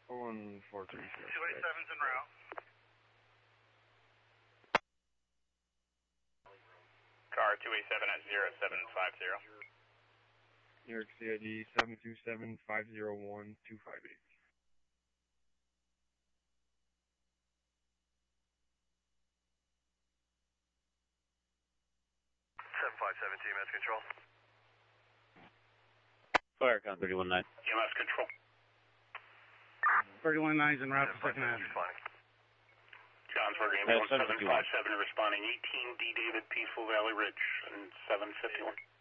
1436. 287's en route. Car 287 at 0750. New York CID 727-501-258. EMS control. Firecon 319. EMS control. 319's en route to second half. Johnsburg ambulance 757 responding 18D David, Peaceful Valley Ridge, and 751.